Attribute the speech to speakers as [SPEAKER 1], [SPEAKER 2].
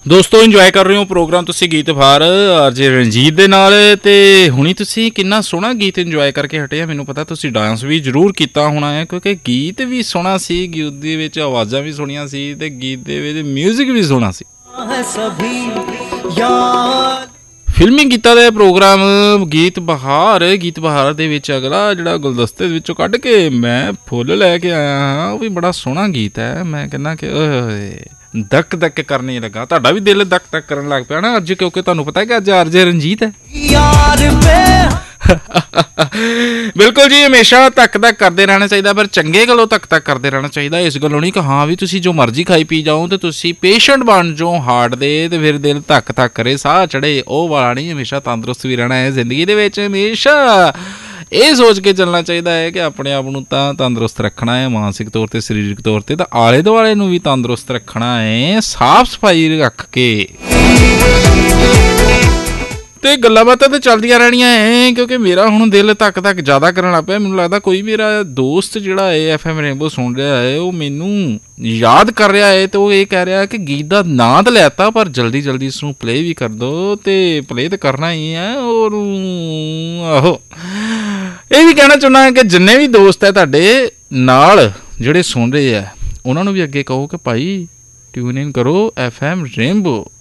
[SPEAKER 1] ਦੋਸਤੋ ਇੰਜੋਏ ਕਰ ਰਹੇ ਹੋ ਪ੍ਰੋਗਰਾਮ ਤੁਸੀਂ ਗੀਤ ਬਹਾਰ ਅਰਜੇ ਰਣਜੀਤ ਦੇ ਨਾਲ। ਅਤੇ ਹੁਣੀ ਤੁਸੀਂ ਕਿੰਨਾ ਸੋਹਣਾ ਗੀਤ ਇੰਜੋਏ ਕਰਕੇ ਹਟੇ ਆ। ਮੈਨੂੰ ਪਤਾ ਤੁਸੀਂ ਡਾਂਸ ਵੀ ਜ਼ਰੂਰ ਕੀਤਾ ਹੋਣਾ ਹੈ, ਕਿਉਂਕਿ ਗੀਤ ਵੀ ਸੋਹਣਾ ਸੀ, ਗੀਤ ਦੇ ਵਿੱਚ ਆਵਾਜ਼ਾਂ ਵੀ ਸੋਹਣੀਆਂ ਸੀ ਅਤੇ ਗੀਤ ਦੇ ਵਿੱਚ ਮਿਊਜ਼ਿਕ ਵੀ ਸੋਹਣਾ ਸੀ। ਫਿਲਮੀ ਗੀਤਾਂ ਦੇ ਪ੍ਰੋਗਰਾਮ ਗੀਤ ਬਹਾਰ ਦੇ ਵਿੱਚ ਅਗਲਾ ਜਿਹੜਾ ਗੁਲਦਸਤੇ ਵਿੱਚੋਂ ਕੱਢ ਕੇ ਮੈਂ ਫੁੱਲ ਲੈ ਕੇ ਆਇਆ ਹਾਂ, ਉਹ ਵੀ ਬੜਾ ਸੋਹਣਾ ਗੀਤ ਹੈ। ਮੈਂ ਕਹਿੰਦਾ ਕਿ ਧੱਕ ਧੱਕ ਕਰਨੀ ਲੱਗਾ, ਤੁਹਾਡਾ ਵੀ ਦਿਲ ਧੱਕ ਧੱਕ ਕਰਨ ਲੱਗ ਪਿਆ ਨਾ ਅੱਜ, ਕਿਉਂਕਿ ਤੁਹਾਨੂੰ ਪਤਾ ਕਿ ਅੱਜ ਅਰਜੇ ਰਣਜੀਤ ਹੈ। ਬਿਲਕੁਲ ਜੀ, ਹਮੇਸ਼ਾ ਧੱਕ ਧੱਕ ਕਰਦੇ ਰਹਿਣਾ ਚਾਹੀਦਾ, ਪਰ ਚੰਗੇ ਗੱਲੋਂ ਧੱਕ ਧੱਕ ਕਰਦੇ ਰਹਿਣਾ ਚਾਹੀਦਾ। ਇਸ ਗੱਲੋਂ ਨਹੀਂ ਕਿ ਹਾਂ ਵੀ ਤੁਸੀਂ ਜੋ ਮਰਜ਼ੀ ਖਾਈ ਪੀ ਜਾਓ ਅਤੇ ਤੁਸੀਂ ਪੇਸ਼ੈਂਟ ਬਣ ਜਾਓ ਹਾਰਟ ਦੇ ਅਤੇ ਫਿਰ ਦਿਲ ਧੱਕ ਧੱਕ ਕਰੇ, ਸਾਹ ਚੜ੍ਹੇ, ਉਹ ਵਾਲਾ ਨਹੀਂ। ਹਮੇਸ਼ਾ ਤੰਦਰੁਸਤ ਵੀ ਰਹਿਣਾ ਹੈ ਜ਼ਿੰਦਗੀ ਦੇ ਵਿੱਚ। ਹਮੇਸ਼ਾ ਇਹ ਸੋਚ ਕੇ ਚੱਲਣਾ ਚਾਹੀਦਾ ਹੈ ਕਿ ਆਪਣੇ ਆਪ ਨੂੰ ਤਾਂ ਤੰਦਰੁਸਤ ਰੱਖਣਾ ਹੈ, ਮਾਨਸਿਕ ਤੌਰ 'ਤੇ, ਸਰੀਰਕ ਤੌਰ 'ਤੇ, ਤਾਂ ਆਲੇ ਦੁਆਲੇ ਨੂੰ ਵੀ ਤੰਦਰੁਸਤ ਰੱਖਣਾ ਹੈ, ਸਾਫ਼ ਸਫਾਈ ਰੱਖ ਕੇ। ਅਤੇ ਗੱਲਾਂ ਬਾਤਾਂ ਤਾਂ ਚੱਲਦੀਆਂ ਰਹਿਣੀਆਂ ਹੈ, ਕਿਉਂਕਿ ਮੇਰਾ ਹੁਣ ਦਿਲ ਧੱਕ ਧੱਕ ਜ਼ਿਆਦਾ ਕਰਨ ਲੱਗ ਪਿਆ। ਮੈਨੂੰ ਲੱਗਦਾ ਕੋਈ ਮੇਰਾ ਦੋਸਤ ਜਿਹੜਾ ਹੈ FM ਰੇਨਬੋ ਸੁਣ ਰਿਹਾ ਹੈ, ਉਹ ਮੈਨੂੰ ਯਾਦ ਕਰ ਰਿਹਾ ਹੈ ਅਤੇ ਉਹ ਇਹ ਕਹਿ ਰਿਹਾ ਕਿ ਗੀਤ ਦਾ ਨਾਂ ਤਾਂ ਲੈ ਤਾ, ਪਰ ਜਲਦੀ ਜਲਦੀ ਇਸਨੂੰ ਪਲੇ ਵੀ ਕਰ ਦਿਓ, ਅਤੇ ਪਲੇ ਤਾਂ ਕਰਨਾ ਹੀ ਹੈ। ਔਰ ਆਹੋ ਇਹ ਵੀ ਕਹਿਣਾ ਚਾਹੁੰਦਾ ਹਾਂ ਕਿ ਜਿੰਨੇ ਵੀ ਦੋਸਤ ਹੈ ਤੁਹਾਡੇ ਨਾਲ ਜਿਹੜੇ ਸੁਣ ਰਹੇ ਆ, ਉਹਨਾਂ ਨੂੰ ਵੀ ਅੱਗੇ ਕਹੋ ਕਿ ਭਾਈ ਟਿਊਨ ਇਨ ਕਰੋ FM ਰੇਨਬੋ।